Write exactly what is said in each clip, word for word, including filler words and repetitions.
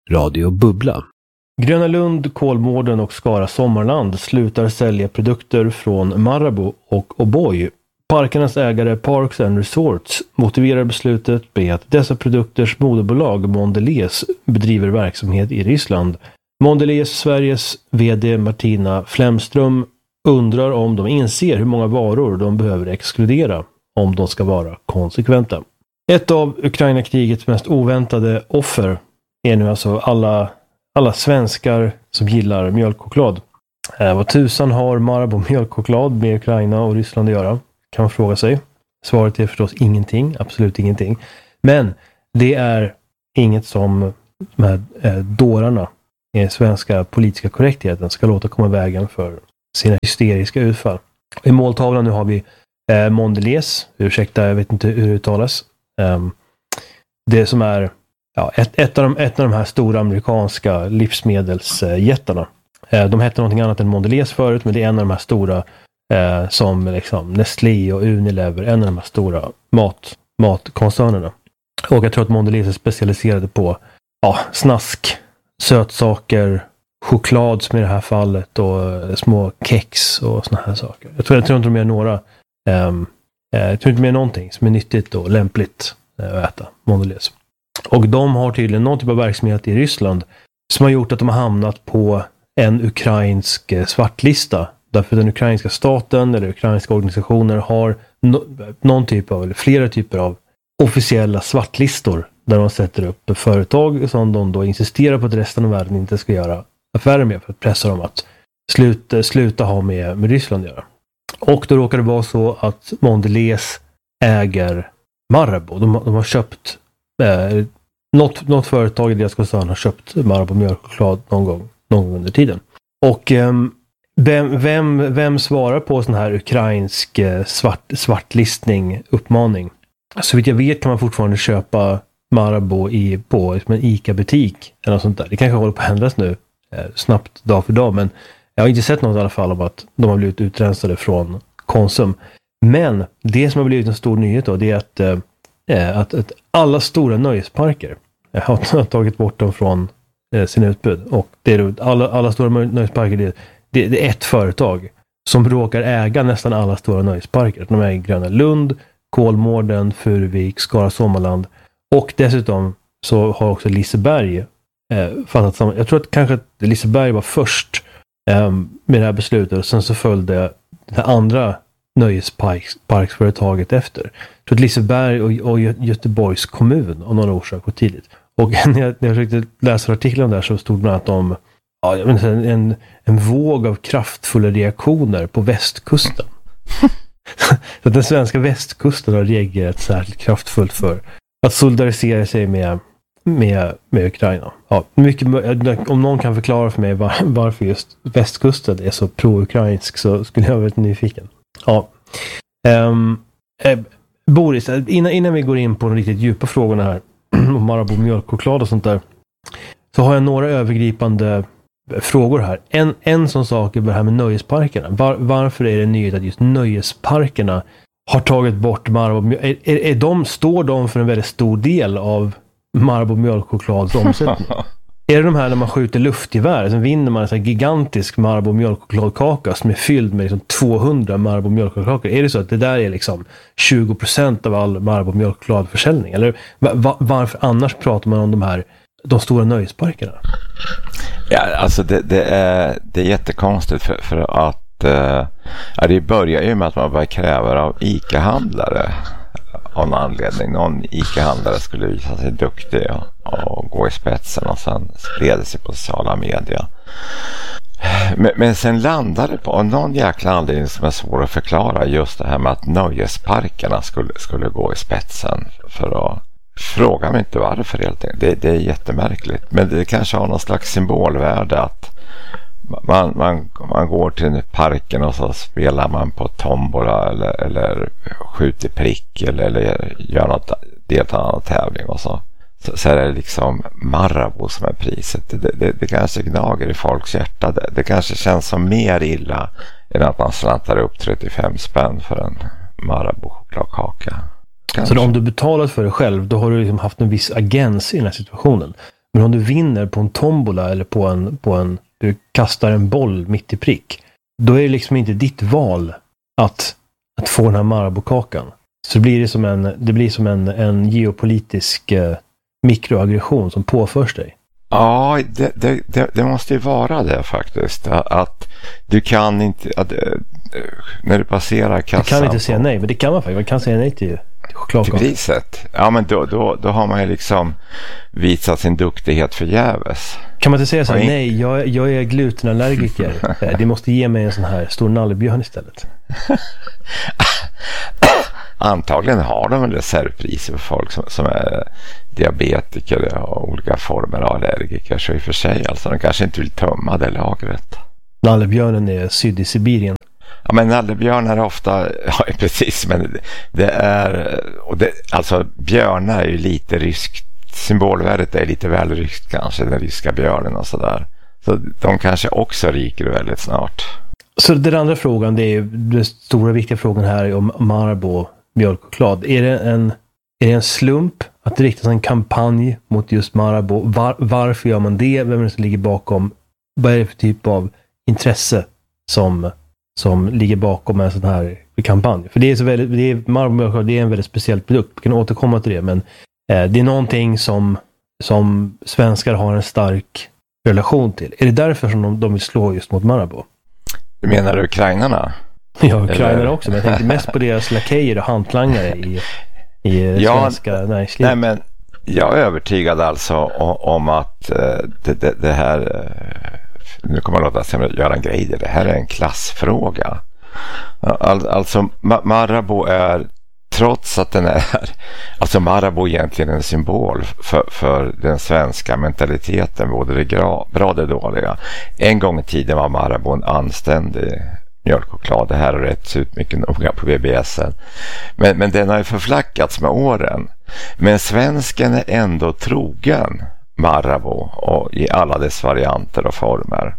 Radio Bubbla. Gröna Lund, Kolmården och Skara Sommarland slutar sälja produkter från Marabou och O'boy. Parkernas ägare Parks and Resorts motiverar beslutet med att dessa produkters moderbolag Mondelez bedriver verksamhet i Ryssland. Mondelez Sveriges vd Martina Flemström undrar om de inser hur många varor de behöver exkludera om de ska vara konsekventa. Ett av Ukraina-krigets mest oväntade offer är nu alltså alla, alla svenskar som gillar mjölkchoklad. Eh, vad tusan har Marabou mjölkchoklad med Ukraina och Ryssland att göra? Kan man fråga sig. Svaret är förstås ingenting, absolut ingenting. Men det är inget som de här eh, dårarna i svenska politiska korrektheten ska låta komma vägen för sina hysteriska utfall. I måltavlan nu har vi eh, Mondelez, ursäkta jag vet inte hur det uttalas. Um, det som är ja, ett, ett, av de, ett av de här stora amerikanska livsmedelsjättarna. Uh, de hette någonting annat än Mondelez förut, men det är en av de här stora uh, som liksom Nestlé och Unilever, en av de här stora mat, matkoncernerna. Och jag tror att Mondelez är specialiserade på ja, snask, sötsaker, choklad som i det här fallet och uh, små kex och såna här saker. Jag tror, jag tror inte de är några um, Jag tror inte mer någonting som är nyttigt och lämpligt att äta, Mondelez. Och de har tydligen någon typ av verksamhet i Ryssland som har gjort att de har hamnat på en ukrainsk svartlista. Därför den ukrainska staten eller ukrainska organisationer har no- någon typ av, eller flera typer av officiella svartlistor där de sätter upp företag som de då insisterar på att resten av världen inte ska göra affärer med för att pressa dem att sluta, sluta ha med, med Ryssland att göra. Och då råkar det vara så att Mondelez äger Marabou. De, de har köpt eh, något, något företag i deras koncern har köpt Marabou mjölkchoklad någon gång, någon gång under tiden. Och eh, vem, vem, vem svarar på sån här ukrainsk eh, svart, svartlistning uppmaning? Så vitt jag vet kan man fortfarande köpa Marabou i, på liksom en ICA-butik eller något sånt där. Det kanske håller på att ändras nu eh, snabbt dag för dag, men jag har inte sett något i alla fall om att de har blivit utrensade från Konsum. Men det som har blivit en stor nyhet då, det är att, eh, att, att alla stora nöjesparker har tagit bort dem från eh, sina utbud. Och det är alla, alla stora nöjesparker, det, det, det är ett företag som råkar äga nästan alla stora nöjesparker. De äger Gröna Lund, Kolmården, Furuvik, Skara Sommarland. Och dessutom så har också Liseberg eh, fattat samma. Jag tror att kanske att Liseberg var först med det här beslutet och sen så följde det här andra nöjesparksföretaget efter. Jag tror att Liseberg och, och Göteborgs kommun av några orsak var tidigt. Och när jag, när jag försökte läsa artikeln där så stod det bland annat om ja, jag vet inte, en, en våg av kraftfulla reaktioner på västkusten. Så att den svenska västkusten har reagerat särskilt kraftfullt för att solidarisera sig med Med, med Ukraina. Ja, mycket, om någon kan förklara för mig var, varför just västkusten är så pro-ukrainsk så skulle jag vara väldigt nyfiken. Ja. Um, eh, Boris, innan, innan vi går in på de riktigt djupa frågorna här om Marabou mjölkchoklad och sånt där, så har jag några övergripande frågor här. En, en sån sak är det här med nöjesparkerna. Var, varför är det nytt att just nöjesparkerna har tagit bort Marabou? Är, är, är de, står de för en väldigt stor del av Marabou mjölkchoklads omsättning? Är det de här när man skjuter luftgevär så vinner man en sån här gigantisk Marabou mjölkchokladkaka som är fylld med liksom tvåhundra Marabou mjölkchokladkakor? Är det så att det där är liksom tjugo procent av all Marabou mjölkchokladförsäljning? Eller va- varför annars pratar man om de här de stora nöjesparkerna? Ja, alltså det, det, är, det är jättekonstigt för, för att eh, ja, det börjar ju med att man börjar kräva av ICA-handlare av någon anledning. Någon ICA-handlare skulle visa sig duktig och, och gå i spetsen och sen spreda sig på sociala medier. Men, men sen landade det på någon jäkla anledning som är svår att förklara, just det här med att nöjesparkerna skulle, skulle gå i spetsen för att fråga mig inte varför helt enkelt. Det, det är jättemärkligt. Men det kanske har någon slags symbolvärde att man, man, man går till parken och så spelar man på tombola eller, eller skjuter prick eller, eller gör något, deltar i någon tävling och så. Så, så är det liksom Marabou som är priset. Det, det, det kanske gnager i folks hjärta. Det, det kanske känns som mer illa än att man slantar upp trettiofem spänn för en Marabou-chokladkaka. Så om du betalat för det själv, då har du liksom haft en viss agens i den här situationen. Men om du vinner på en tombola eller på en, på en du kastar en boll mitt i prick, då är det liksom inte ditt val att, att få den här Marabou-kakan. Så det blir det som en, det blir som en, en geopolitisk eh, mikroaggression som påförs dig. Ja, det, det, det, det måste ju vara det faktiskt. Att du kan inte, att, när du passerar kassan... Du kan inte säga nej, men det kan man faktiskt. Man kan säga nej till, till chokladkakan. Till priset. Ja, men då, då, då har man ju liksom visat sin duktighet förgäves. Kan man inte säga så här, nej, jag, jag är glutenallergiker. Det måste ge mig en sån här stor nallebjörn istället. Antagligen har de väl reservpriser för folk som, som är diabetiker och olika former av allergiker. Så i och för sig, alltså de kanske inte vill tömma det lagret. Nallebjörnen är syd i Sibirien. Ja, men nallebjörnar är ofta, ja precis, men det är, och det, alltså björnar är ju lite ryskt, symbolvärdet är lite väl ryskt kanske, den ryska björnen och sådär. Så de kanske också ryker väldigt snart. Så den andra frågan, det är den stora viktiga frågan här om Marabou mjölkchoklad. Är det en, är det en slump att det riktas en kampanj mot just Marabou? Var, varför gör man det? Vem är det som ligger bakom? Vad är det för typ av intresse som, som ligger bakom en sån här kampanj? För det är så väldigt, det är, Marabou mjölkchoklad, det är en väldigt speciell produkt. Vi kan återkomma till det, men eh, det är någonting som, som svenskar har en stark relation till. Är det därför som de, de vill slå just mot Marabou? Du menar ukrainarna? Ja, ukrainare också, men jag tänkte mest på deras lakejer och hantlangare i, i ja, svenska näringslivet. Nej, men jag är övertygad alltså om att det, det, det här, nu kommer jag låta sig göra en grej, det här är en klassfråga. All, alltså Marabou är, trots att den är, alltså Marabou är egentligen en symbol för, för den svenska mentaliteten, både det bra och det dåliga. En gång i tiden var Marabou en anständig mjölkchoklad. Det här har rätts ut mycket noga på B B S. Men, men den har ju förflackats med åren. Men svensken är ändå trogen Marabou och i alla dess varianter och former.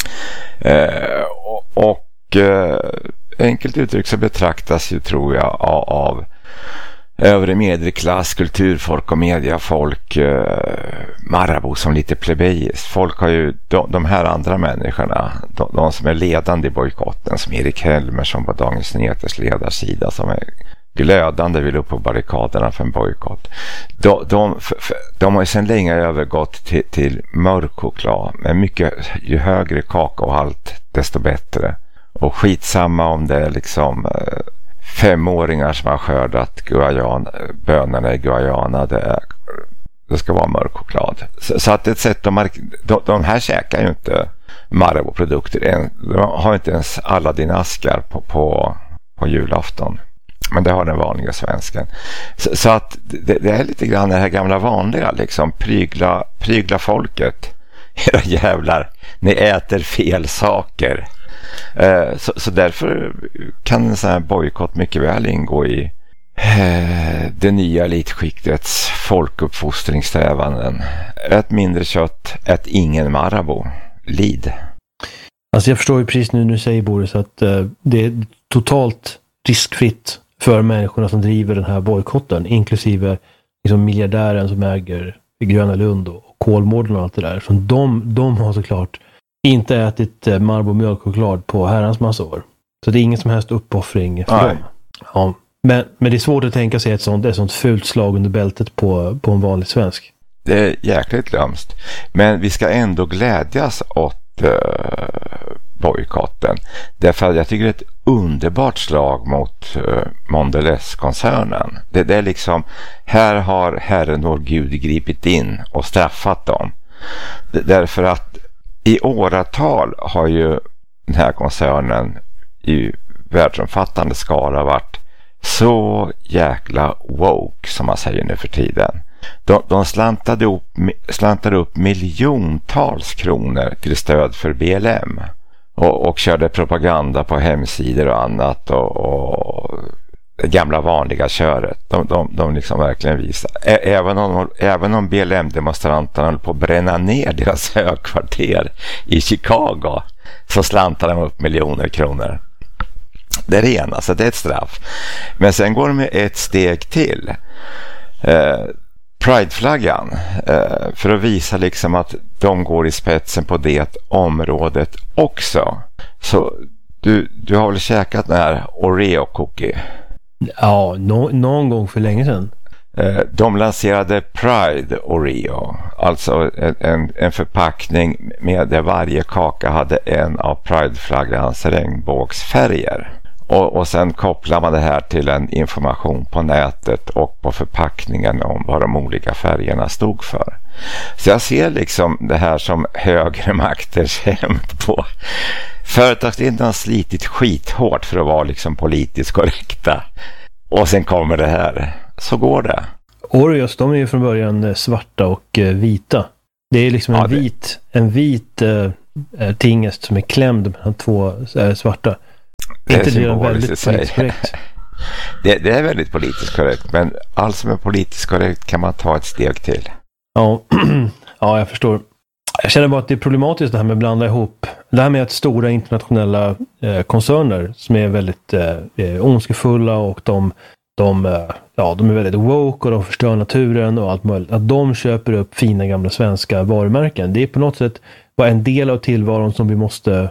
Eh, och och eh, enkelt uttryck så betraktas ju, tror jag, av, av övre medelklass, kulturfolk och mediafolk eh, Marabou som lite plebejiskt. Folk har ju, de, de här andra människorna, de, de som är ledande i bojkotten, som Erik Helmer som på Dagens Nyheters ledarsida, som är glödande vill upp på barrikaderna för en bojkott. De, de, för, för, de har ju sedan länge övergått till, till mörk choklad, men mycket, ju högre kakaohalt desto bättre. Och skitsamma om det är liksom eh, femåringar som har skördat Guayana, bönorna i Guayana, det, är, det ska vara mörk choklad. Så, så att ett sätt de, de, de här käkar ju inte Marabou-produkter. De har inte ens alla dina askar på, på, på julafton. Men det har den vanliga svensken. Så, så att det, det är lite grann det här gamla vanliga, liksom prygla, prygla folket. Era jävlar, ni äter fel saker. Eh, så, så därför kan en sån här bojkott mycket väl ingå i eh, det nya elitskiktets folkuppfostringssträvanden. Ät mindre kött, ät ingen Marabou. Lid. Alltså jag förstår ju precis nu när du säger, Boris, att eh, det är totalt riskfritt för människorna som driver den här bojkotten, inklusive liksom miljardären som äger Gröna Lund och Kolmården och allt det där. Så de, de har såklart inte ätit eh, Marabou mjölkchoklad på herrans massa år. Så det är ingen som helst uppoffring för dem. Ja. Men, men det är svårt att tänka sig ett sånt, ett sånt fult slag under bältet på, på en vanlig svensk. Det är jäkligt lömst. Men vi ska ändå glädjas åt uh, bojkotten. Därför att jag tycker det är ett underbart slag mot uh, Mondelez-koncernen. Det, det är liksom, här har Herren vår Gud gripit in och straffat dem. Det, därför att i åratal har ju den här koncernen i världsomfattande skala varit så jäkla woke, som man säger nu för tiden. De, de slantade, upp, slantade upp miljontals kronor till stöd för B L M och, och körde propaganda på hemsidor och annat och, och det gamla vanliga köret. De, de, de liksom verkligen visar. Ä, även, om, även om B L M-demonstranterna höll på att bränna ner deras högkvarter i Chicago, så slantade de upp miljoner kronor. Det är det ena, alltså det är ett straff. Men sen går de med ett steg till. Eh, Prideflaggan eh, för att visa liksom att de går i spetsen på det området också. Så du, du har väl käkat den här Oreo-cookie? Ja, no, någon gång för länge sedan. De lanserade Pride Oreo, alltså en, en förpackning med där varje kaka hade en av Pride-flaggans regnbågsfärger. Och, och sen kopplar man det här till en information på nätet och på förpackningen om vad de olika färgerna stod för. Så jag ser liksom det här som högre makters hämnd på. Företagsledningen har slitit skithårt för att vara liksom politiskt korrekta. Och sen kommer det här. Så går det. Oreos, de är ju från början svarta och eh, vita. Det är liksom en ja, det... vit, en vit eh, tingest som är klämd mellan två eh, svarta. Det är inte det väldigt politiskt korrekt. det, det är väldigt politiskt korrekt, men allt som är politiskt korrekt kan man ta ett steg till. Ja, ja jag förstår. Jag känner bara att det är problematiskt det här med att blanda ihop. Det här med att stora internationella eh, koncerner som är väldigt eh, ondskefulla och de, de, eh, ja, de är väldigt woke och de förstör naturen och allt möjligt. Att de köper upp fina gamla svenska varumärken. Det är på något sätt bara en del av tillvaron som vi måste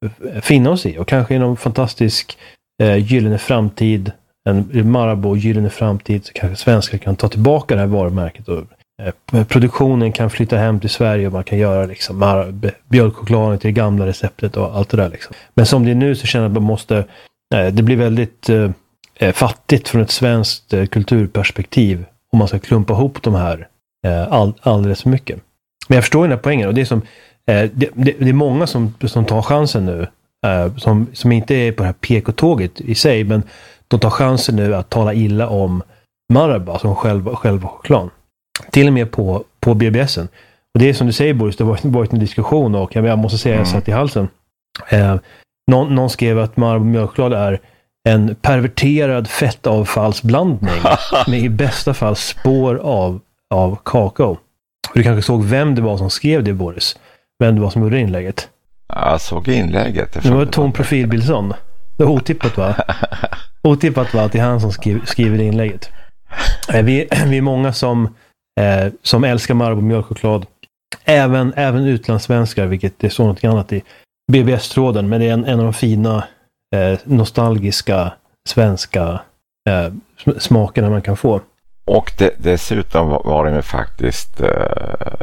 finna oss i. Och kanske i någon fantastisk eh, gyllene framtid, en Marabou gyllene framtid, så kanske svenskar kan ta tillbaka det här varumärket och produktionen kan flytta hem till Sverige och man kan göra liksom mar- björkchokladen till det gamla receptet och allt det där liksom. Men som det är nu så känner jag att man måste eh, det blir väldigt eh, fattigt från ett svenskt eh, kulturperspektiv om man ska klumpa ihop de här eh, all, alldeles för mycket. Men jag förstår den här poängen och det är som eh, det, det, det är många som, som tar chansen nu eh, som, som inte är på det här P K-tåget i sig, men de tar chansen nu att tala illa om Marabou som själva, själva chokladen. Till och med på, på B B S:en. Och det är som du säger, Boris, det har varit, varit en diskussion och jag måste säga att jag satt i halsen. Eh, någon, någon skrev att Marabou mjölkchoklad är en perverterad fettavfallsblandning med i bästa fall spår av, av kakao. Du kanske såg vem det var som skrev det, Boris. Vem det var som gjorde inlägget. Jag såg inlägget. Det var Tom Profilbildsson. Det var otippat, va? Otippat, va? Att det är han som skriver, skriver inlägget. Eh, vi, vi är många som Eh, som älskar Marabou mjölkchoklad. Även, även utlandssvenskar, vilket det står något annat i B B S-tråden. Men det är en, en av de fina, eh, nostalgiska svenska eh, smakerna man kan få. Och det, dessutom var det faktiskt eh,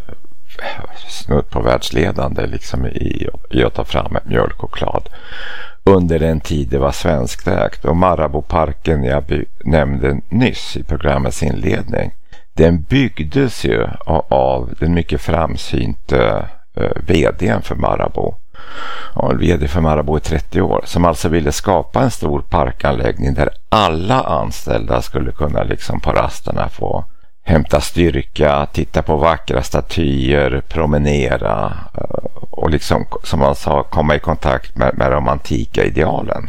snudd på världsledande liksom i, i att ta fram ett mjölkchoklad under den tid det var svenskägt. Och Marabouparken jag by- nämnde nyss i programmets inledning, den byggdes ju av den mycket framsynte uh, vdn för Marabou. Och vd för Marabou i trettio år. Som alltså ville skapa en stor parkanläggning där alla anställda skulle kunna liksom på rasterna få hämta styrka, titta på vackra statyer, promenera uh, och liksom, som man sa, komma i kontakt med, med de antika idealen.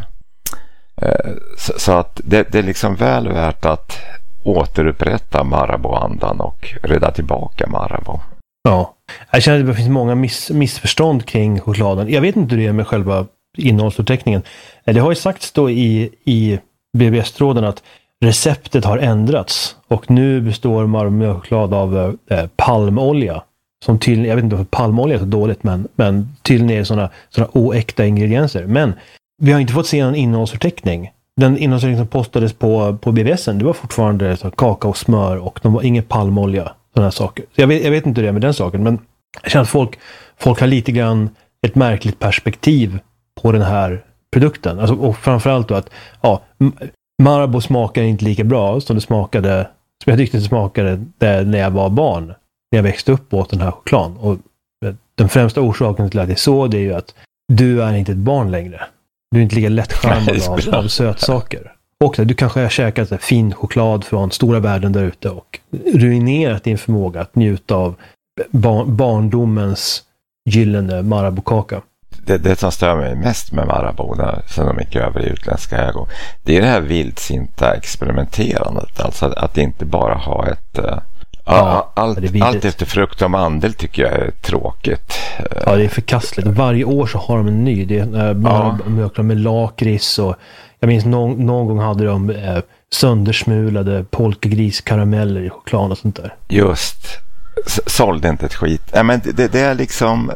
Uh, så, så att det, det är liksom väl värt att återupprätta Marabou-andan och rädda tillbaka Marabou. Ja, jag känner att det finns många miss, missförstånd kring chokladen. Jag vet inte hur det är med själva innehållsförteckningen. Det har ju sagts då i, i B B S-tråden att receptet har ändrats och nu består Marabou mjölkchoklad av eh, palmolja. Som tydligen, jag vet inte varför palmolja är så dåligt, men, men tydligen är det sådana, sådana oäkta ingredienser. Men vi har inte fått se någon innehållsförteckning. Den innehållsförteckning som postades på, på B B S:en, det var fortfarande så, kakao, smör och de var ingen palmolja. Sådana här saker. Så jag vet, jag vet inte hur det är med den saken, men jag känner att folk, folk har lite grann ett märkligt perspektiv på den här produkten. Alltså, och framförallt då att ja, Marabou smakar inte lika bra som det smakade, som jag tyckte det smakade där när jag var barn. När jag växte upp åt den här chokladen. Och den främsta orsaken till att det är så, det är ju att du är inte ett barn längre. Du är inte lika lättskärmad av, av sötsaker. Och du kanske har käkat en fin choklad från stora världen där ute och ruinerat din förmåga att njuta av bar- barndomens gyllene Marabou-kaka. Det, det som stör mig mest med Marabou, sen de gick över i utländska ägo, det är det här vildsinta experimenterandet. Alltså att, att inte bara ha ett... Uh, ja, allt, allt efter frukt och mandel tycker jag är tråkigt. Ja, det är förkastligt. Varje år så har de en ny. Det är uh, Marabou ja. med lakrits och jag minns någon, någon gång hade de eh, söndersmulade polkagriskarameller i choklad och sånt där. Just. S- sålde inte ett skit. Ja, men det, det är liksom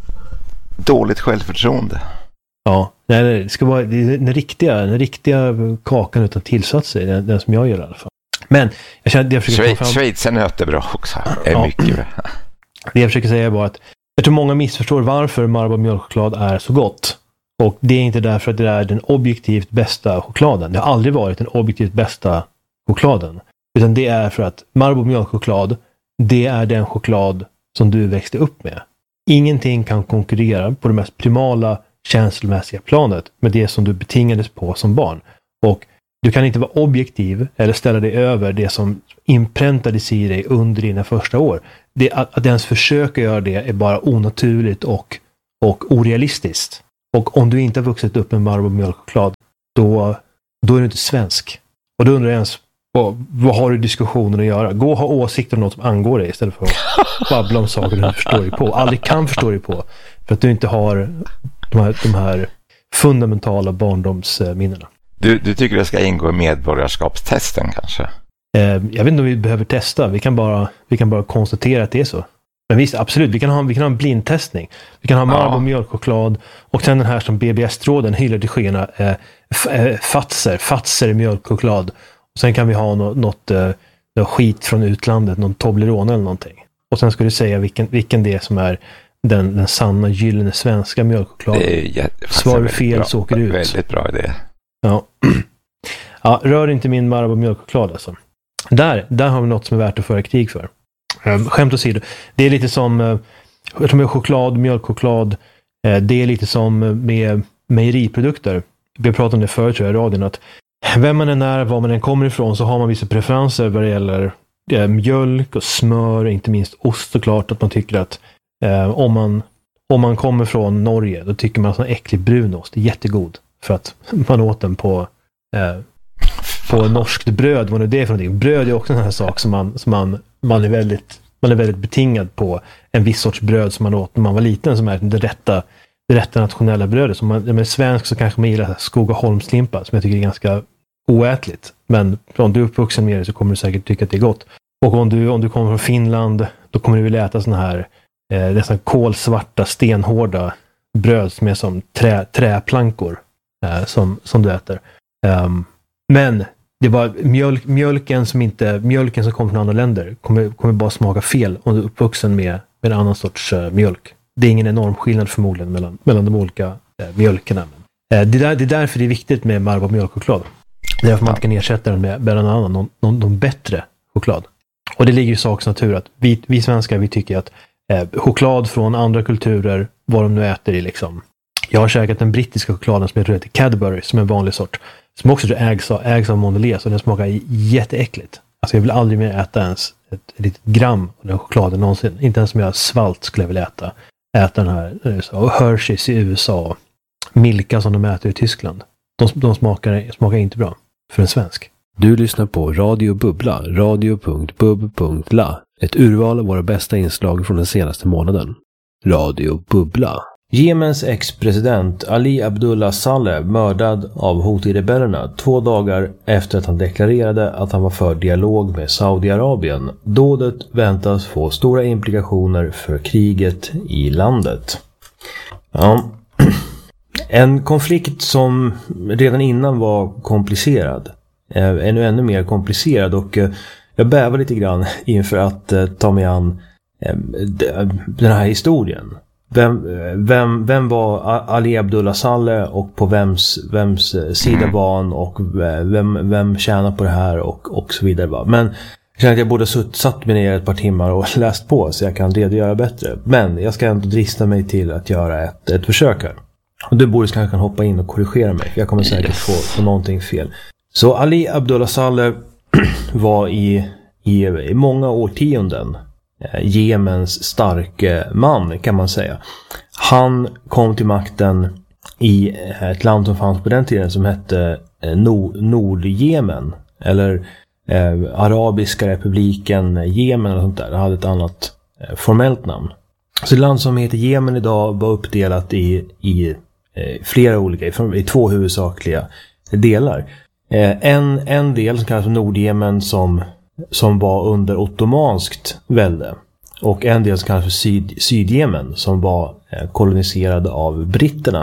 dåligt självförtroende. Ja, det ska vara det är den riktiga, den riktiga kakan utan tillsatser, den, den som jag gör i alla fall. Men jag känner, det jag försöker Schweiz, fram... Schweizernöt är bra också. Det är Ja. mycket bra. Det jag försöker säga är bara att jag tror många missförstår varför Marabou mjölkchoklad är så gott. Och det är inte därför att det är den objektivt bästa chokladen. Det har aldrig varit den objektivt bästa chokladen. Utan det är för att Marabou mjölkchoklad, det är den choklad som du växte upp med. Ingenting kan konkurrera på det mest primala känslomässiga planet med det som du betingades på som barn. Och du kan inte vara objektiv eller ställa dig över det som inpräntades i dig under dina första år. Det, att, att ens försöka göra det är bara onaturligt och, och orealistiskt. Och om du inte har vuxit upp med Marabou mjölkchoklad, då, då är du inte svensk. Och då undrar jag ens, vad, vad har du diskussionen att göra? Gå och ha åsikter om något som angår dig istället för att babbla om saker du förstår dig på. Aldrig kan förstå dig på. För att du inte har de här, de här fundamentala barndomsminnena. Du, du tycker det ska ingå i medborgarskapstesten kanske? Eh, jag vet inte om vi behöver testa. Vi kan bara, vi kan bara konstatera att det är så. Men visst, absolut. Vi kan ha, vi kan ha en blindtestning. Vi kan ha Marabou Ja. mjölkchoklad och sen den här som B B S-tråden hyllar till skyarna. Eh, f- eh, fatser. Fatser i mjölkchoklad. Och sen kan vi ha no, något, eh, något skit från utlandet. Någon Toblerone eller någonting. Och sen ska du säga vilken, vilken det är som är den, den sanna gyllene svenska mjölkchokladen. Det är jätte, Svarar du fel bra, så åker du ut. Väldigt bra idé. Ja. Ja, rör inte min Marabou mjölkchoklad alltså. Där, där har vi något som är värt att föra krig för. Um, skämt åsido. Det är lite som uh, jag tror med choklad, mjölkchoklad. Uh, det är lite som med mejeriprodukter. Vi har pratat om det förut tror jag i radion. Att vem man än är, var man än kommer ifrån så har man vissa preferenser vad det gäller uh, mjölk och smör. Inte minst ost såklart. Att man tycker att uh, om, man, om man kommer från Norge då tycker man att en äcklig brunost är jättegod. För att man åt den på uh, på norskt bröd, vad är det för någonting? Bröd är också en sån här sak som man, som man, man, är väldigt, man är väldigt betingad på en viss sorts bröd som man åt när man var liten som är det rätta, det rätta nationella brödet. Som man, är svensk så kanske man gillar Skogaholmslimpa som jag tycker är ganska oätligt. Men om du är uppvuxen med det så kommer du säkert tycka att det är gott. Och om du, om du kommer från Finland då kommer du vilja äta såna här eh, nästan kolsvarta, stenhårda bröd som är som trä, träplankor eh, som, som du äter. Um, men det var mjölk, mjölken som inte mjölken som kommer från andra länder kommer, kommer bara smaka fel om du är uppvuxen med, med en annan sorts uh, mjölk. Det är ingen enorm skillnad förmodligen mellan, mellan de olika uh, mjölkerna. Men, uh, det, där, det är därför det är viktigt med Marabou mjölkchoklad. Det är därför man inte kan ersätta den med, med en annan, någon, någon, någon bättre choklad. Och det ligger i sakens natur att vi, vi svenskar vi tycker att uh, choklad från andra kulturer, vad de nu äter i liksom. Jag har käkat den brittiska chokladen som jag tror heter Cadbury som är en vanlig sort. Som också ägs av, ägs av Mondelez och den smakar jätteäckligt. Alltså jag vill aldrig mer äta ens ett, ett litet gram av den chokladen någonsin. Inte ens om jag svalt skulle jag vilja äta. Äta den här och Hershey's i U S A och Milka som de äter i Tyskland. De, de smakar, smakar inte bra för en svensk. Du lyssnar på Radio Bubbla, radio punkt bub punkt la. Ett urval av våra bästa inslag från den senaste månaden. Radio Bubbla. Jemens ex-president Ali Abdullah Saleh mördad av Houthi-rebellerna två dagar efter att han deklarerade att han var för dialog med Saudiarabien. Dådet väntas få stora implikationer för kriget i landet. Ja. En konflikt som redan innan var komplicerad är nu ännu mer komplicerad och jag bävar lite grann inför att ta mig an den här historien. Vem, vem, vem var Ali Abdullah Saleh och på vems, vems sida var han och vem, vem tjänar på det här och, och så vidare. Va? Men jag känner att jag borde ha satt mig ner ett par timmar och läst på så jag kan redogöra bättre. Men jag ska ändå drista mig till att göra ett, ett försök här. Och du borde kanske kan hoppa in och korrigera mig. För jag kommer säkert få, få någonting fel. Så Ali Abdullah Saleh var i, i, i många årtionden Jemens starke man kan man säga. Han kom till makten i ett land som fanns på den tiden som hette Nord- Nordjemen eller eh, Arabiska republiken Jemen och sånt där. Det hade ett annat eh, formellt namn. Så det land som heter Jemen idag var uppdelat i, i eh, flera olika, i, i två huvudsakliga delar. En, en del som kallas Nordjemen som, som var under ottomanskt välde. Och en del som kallas för Syd, Sydjemen som var koloniserad av britterna.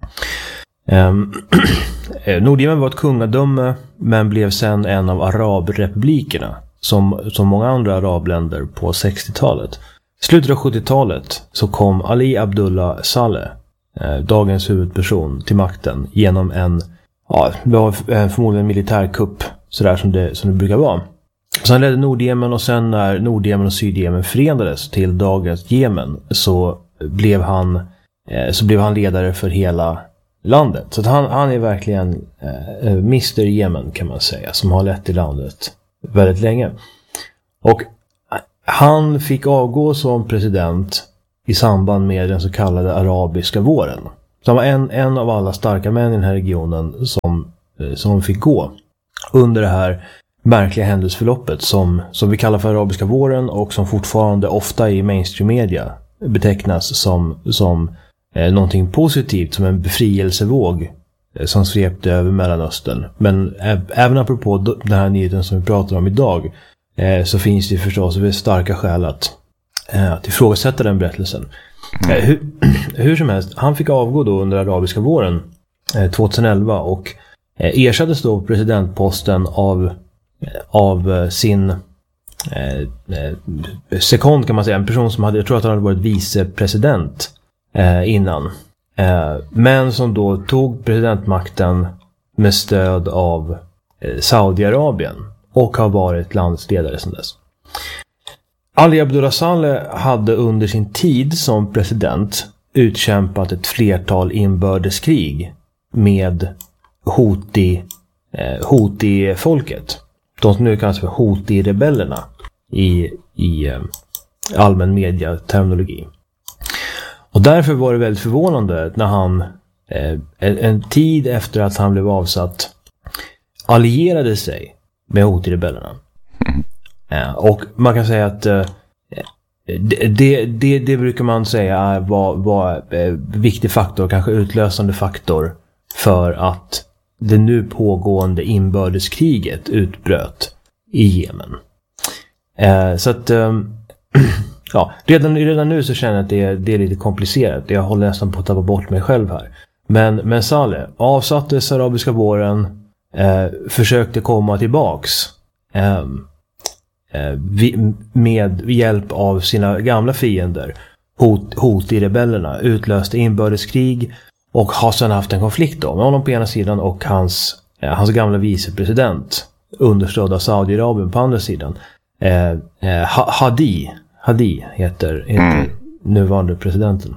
Um, Nordjemen var ett kungadöme men blev sen en av arabrepublikerna som, som många andra arabländer på sextiotalet. I slutet av sjuttiotalet så kom Ali Abdullah Saleh, eh, dagens huvudperson, till makten genom en, ja, det var förmodligen en militärkupp sådär som det, som det brukar vara. Så han ledde Nordjemen, och sen när Nordjemen och Sydjemen förenades till dagens Jemen så blev han, eh, så blev han ledare för hela landet. Så att han, han är verkligen eh, mister Jemen kan man säga, som har lett i landet väldigt länge. Och han fick avgå som president i samband med den så kallade arabiska våren. Så han var en, en av alla starka män i den här regionen som, som fick gå under det här märkliga händelseförloppet som, som vi kallar för arabiska våren, och som fortfarande ofta i mainstream media betecknas som, som eh, någonting positivt, som en befrielsevåg eh, som svepte över Mellanöstern. Men ä- även apropå den här nyheten som vi pratar om idag, eh, så finns det förstås starka skäl att, eh, att ifrågasätta den berättelsen. Eh, hur, hur som helst, han fick avgå då under arabiska våren eh, tjugoelva och eh, ersattes då på presidentposten av av sin eh, sekond kan man säga, en person som hade, jag tror att han hade varit vicepresident eh, innan, eh, men som då tog presidentmakten med stöd av eh, Saudiarabien och har varit landets ledare sedan dess. Ali Abdullah Saleh hade under sin tid som president utkämpat ett flertal inbördeskrig med Houthi eh, Houthi-folket. De som nu kallas för Houthi-rebellerna i, i eh, allmän media-terminologi. Och därför var det väldigt förvånande när han eh, en, en tid efter att han blev avsatt allierade sig med Houthi-rebellerna. Eh, och man kan säga att eh, det, det, det, det brukar man säga var, var en viktig faktor, kanske utlösande faktor för att det nu pågående inbördeskriget utbröt i Jemen. Eh, så att eh, ja, redan, redan nu så känner jag att det är, det är lite komplicerat. Jag håller nästan på att tappa bort mig själv här. Men, men Saleh avsattes arabiska våren, eh, försökte komma tillbaks eh, eh, vi, med hjälp av sina gamla fiender, Hot, Houthi-rebellerna, utlöste inbördeskrig och har sedan haft en konflikt då med honom på ena sidan och hans, eh, hans gamla vicepresident understödd av Saudiarabien på andra sidan. Eh, eh, Hadi Hadi heter, heter mm. nuvarande presidenten.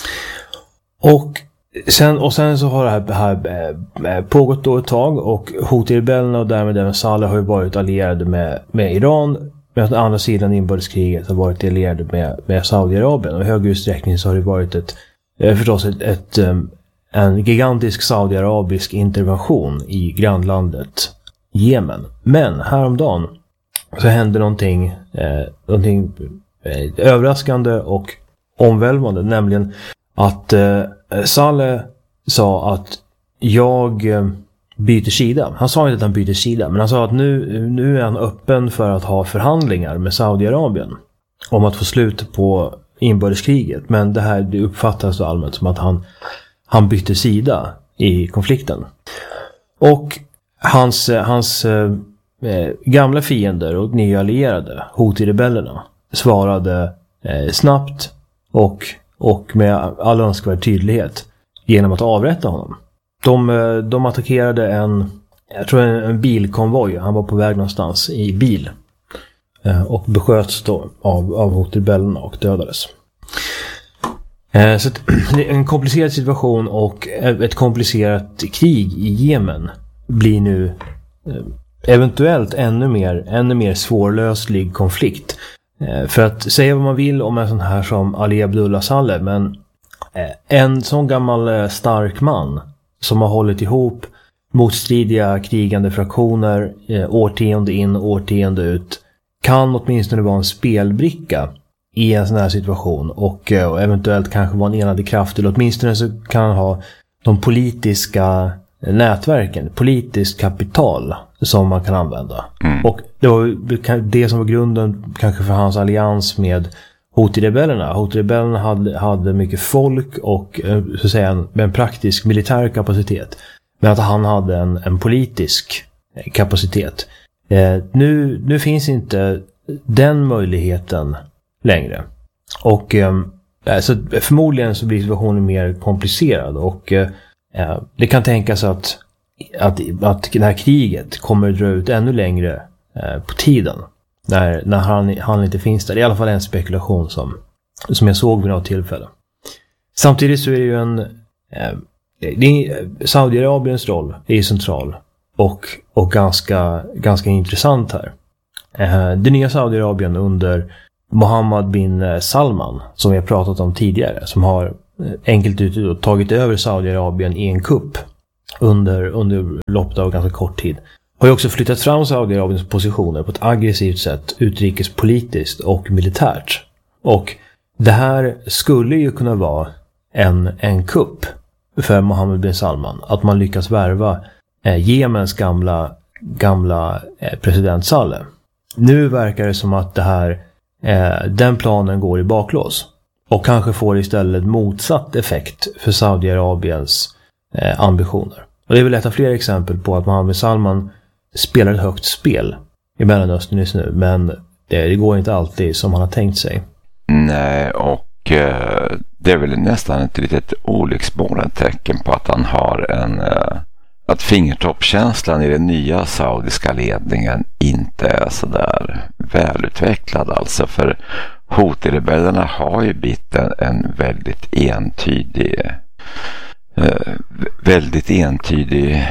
Och sen, och sen så har det här, här eh, pågått då ett tag, och Houthi-rebellerna och därmed även Saleh har ju varit allierade med, med Iran, medan den andra sidan inbördeskriget har varit allierade med, med Saudiarabien. Och i hög utsträckning så har det varit ett, eh, förstås ett, ett, um, en gigantisk saudiarabisk intervention i grannlandet Jemen. Men häromdagen så hände någonting, eh, någonting eh, överraskande och omvälvande, nämligen att eh, Saleh sa att jag eh, byter sida. Han sa inte att han byter sida, men han sa att nu, nu är han öppen för att ha förhandlingar med Saudiarabien om att få slut på inbördeskriget. Men det här det uppfattas så allmänt som att han, han bytte sida i konflikten. Och hans, hans eh, gamla fiender och nya allierade, Houthi-rebellerna, svarade eh, snabbt och, och med all önskvärd tydlighet genom att avrätta honom. De, de attackerade en, jag tror en, en bilkonvoj. Han var på väg någonstans i bil eh, och besköts då av, av Houthi-rebellerna och dödades. Eh, så att, det är en komplicerad situation, och ett komplicerat krig i Jemen blir nu eh, eventuellt ännu mer, ännu mer svårlöslig konflikt. Eh, för att säga vad man vill om en sån här som Ali Abdullah Saleh, men eh, en sån gammal eh, stark man som har hållit ihop motstridiga krigande fraktioner eh, årtionde in och årtionde ut kan åtminstone vara en spelbricka i en sån här situation, och, eh, och eventuellt kanske vara en enande kraft, eller åtminstone så kan han ha de politiska nätverken, politiskt kapital som man kan använda. Mm. Och det var det som var grunden kanske för hans allians med Houthi-rebellerna. Houthi-rebellerna hade, hade mycket folk och så att säga, en, en praktisk militär kapacitet. Men att han hade en, en politisk kapacitet. Eh, nu, nu finns inte den möjligheten längre. Och eh, så förmodligen så blir situationen mer komplicerad. Och eh, det kan tänkas att, att, att det här kriget kommer att dra ut ännu längre eh, på tiden. När, när han, han inte finns där. Det är i alla fall en spekulation som, som jag såg vid något tillfälle. Samtidigt så är det ju en... Eh, det är, Saudiarabiens roll är ju central. Och, och ganska, ganska intressant här. Eh, det nya Saudiarabien under Mohammed bin Salman, som vi har pratat om tidigare. Som har enkelt ut tagit över Saudiarabien i en kupp under, under loppet av ganska kort tid. Har ju också flyttat fram Saudiarabiens positioner på ett aggressivt sätt, utrikespolitiskt och militärt. Och det här skulle ju kunna vara en, en kupp för Mohammed bin Salman. Att man lyckas värva eh, Jemens gamla, gamla eh, president Saleh. Nu verkar det som att det här, eh, den planen går i baklås. Och kanske får istället motsatt effekt för Saudiarabiens eh, ambitioner. Och det är väl ett av flera exempel på att Mohammed bin Salman spelar ett högt spel i Mellanöstern just nu. Men det, det går inte alltid som han har tänkt sig. Nej, och eh, det är väl nästan ett litet olycksbådande tecken på att han har en... Eh, att fingertoppkänslan i den nya saudiska ledningen inte är så där välutvecklad. Alltså för Houthi-rebellerna har ju blivit en, en väldigt entydig... Eh, väldigt entydig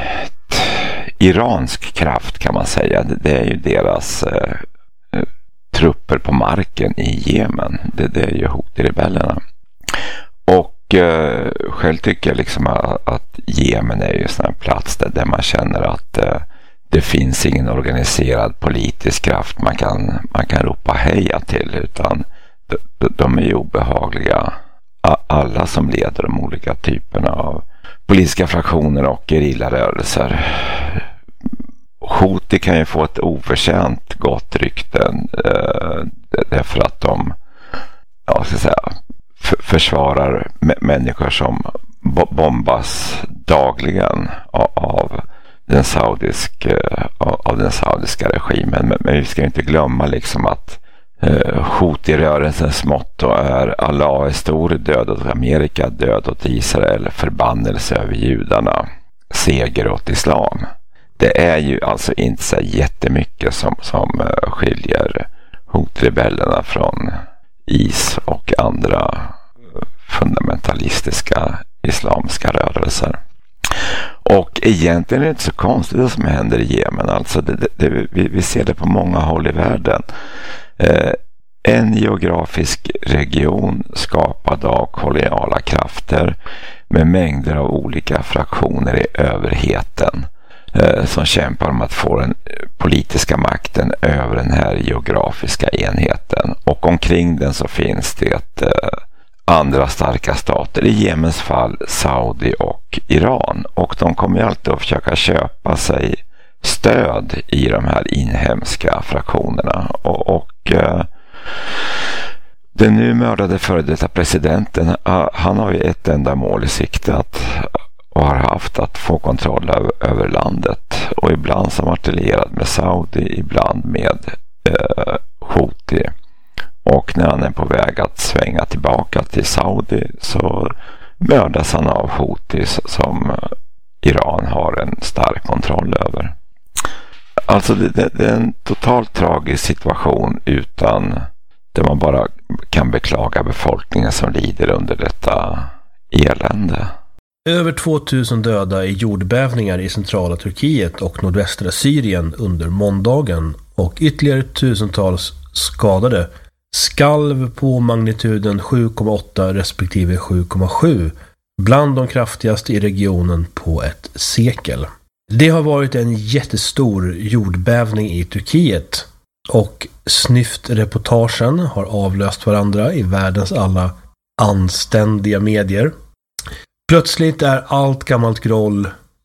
iransk kraft kan man säga. Det är ju deras eh, trupper på marken i Jemen. Det, det är ju Houthi-rebellerna. Och eh, själv tycker jag liksom att, att Jemen är ju en sån här plats där, där man känner att eh, det finns ingen organiserad politisk kraft man kan, man kan ropa heja till, utan de, de är ju obehagliga. Alla som leder de olika typerna av politiska fraktioner och gerillarörelser. Houthi kan ju få ett oförtjänt gott rykte eh, därför att de ja, ska säga, f- försvarar m- människor som bo- bombas dagligen av, av, den saudisk, eh, av, av den saudiska regimen. Men, men vi ska inte glömma liksom att Uh, Houthi-rörelsens motto är Allah är stor, död åt Amerika, död åt Israel, förbannelse över judarna, seger åt islam. Det är ju alltså inte så jättemycket som, som uh, skiljer Houthi-rebellerna från I S och andra uh, fundamentalistiska islamska rörelser. Och egentligen är det inte så konstigt det som händer i Jemen. Alltså det, det, det, vi, vi ser det på många håll i världen. Eh, en geografisk region skapad av koloniala krafter med mängder av olika fraktioner i överheten eh, som kämpar om att få den politiska makten över den här geografiska enheten. Och omkring den så finns det eh, andra starka stater, i Jemens fall Saudi och Iran. Och de kommer alltid att försöka köpa sig stöd i de här inhemska fraktionerna. Och, och eh, den nu mördade före detta presidenten, uh, han har ju ett enda mål i sikte att, och har haft att få kontroll över, över landet. Och ibland som artillerad med Saudi, ibland med eh, Houthi. Och när han är på väg att svänga tillbaka till Saudi så mördas han av Houthi som Iran har en stark kontroll över. Alltså det, det, det är en totalt tragisk situation utan där man bara kan beklaga befolkningen som lider under detta elände. Över tvåtusen döda i jordbävningar i centrala Turkiet och nordvästra Syrien under måndagen och ytterligare tusentals skadade. Skalv på magnituden sju komma åtta respektive sju komma sju, bland de kraftigaste i regionen på ett sekel. Det har varit en jättestor jordbävning i Turkiet och snyftreportagen har avlöst varandra i världens alla anständiga medier. Plötsligt är allt gammalt groll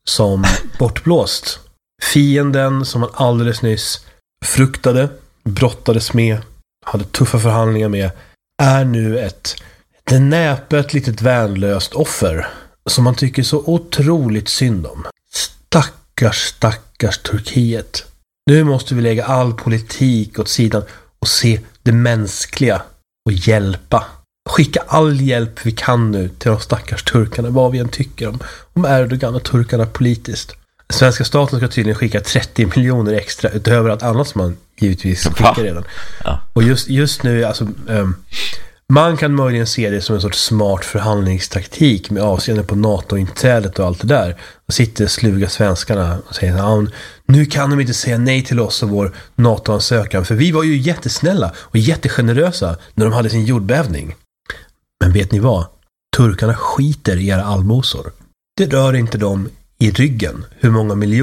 som bortblåst. Fienden som man alldeles nyss fruktade, brottades med, hade tuffa förhandlingar med, är nu ett, ett näpet litet värnlöst offer som man tycker så otroligt synd om. Stackars, stackars Turkiet. Nu måste vi lägga all politik åt sidan och se det mänskliga och hjälpa. Skicka all hjälp vi kan nu till de stackars turkarna, vad vi än tycker om, om Erdogan och turkarna politiskt. Svenska staten ska tydligen skicka trettio miljoner extra utöver allt annat som man givetvis skickar redan. Ja. Och just, just nu, alltså, um, man kan möjligen se det som en sorts smart förhandlingstaktik med avseende på NATO-inträdet och allt det där. Och sitter sluga svenskarna och säger ja, nu kan de inte säga nej till oss och vår NATO-ansökan, för vi var ju jättesnälla och jättegenerösa när de hade sin jordbävning. Men vet ni vad? Turkarna skiter i era allmosor. Det rör inte dem i ryggen hur många miljoner